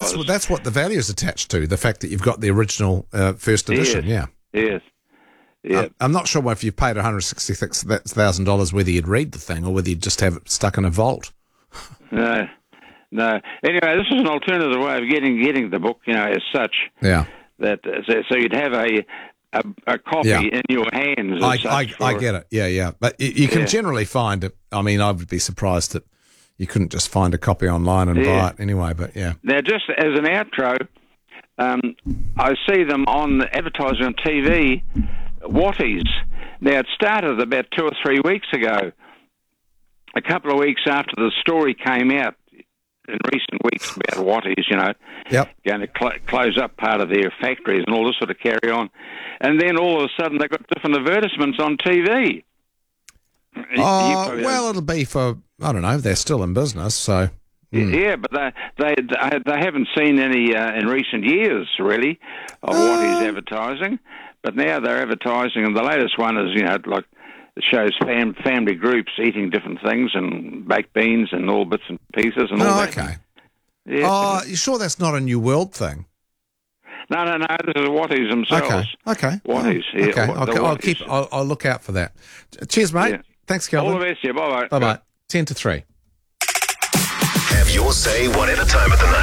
that's what the value is attached to, the fact that you've got the original first edition, Yes. Yeah. I'm not sure if you paid $166,000 whether you'd read the thing or whether you'd just have it stuck in a vault. No. Anyway, this is an alternative way of getting the book, as such. Yeah. That so you'd have a copy in your hands. I get it. Yeah. But you can generally find it. I mean, I would be surprised that you couldn't just find a copy online and buy it anyway. But yeah. Now, just as an outro, I see them on advertising on TV. Watties. Now, it started about 2 or 3 weeks ago. A couple of weeks after the story came out in recent weeks about Watties, going to close up part of their factories and all this sort of carry on. And then all of a sudden they've got different advertisements on TV. Well, it'll be for, I don't know, they're still in business, so... Yeah, but they haven't seen any in recent years, really, of Watties advertising. But now they're advertising, and the latest one is, like it shows family groups eating different things and baked beans and all bits and pieces and all that. Okay. Yeah. You sure that's not a New World thing? No. This is Watties themselves. Okay. Watties. Okay. I'll look out for that. Cheers, mate. Yeah. Thanks, Kelvin. All the best. Yeah. Bye. Bye. 10 to 3. Have your say whatever time of the night.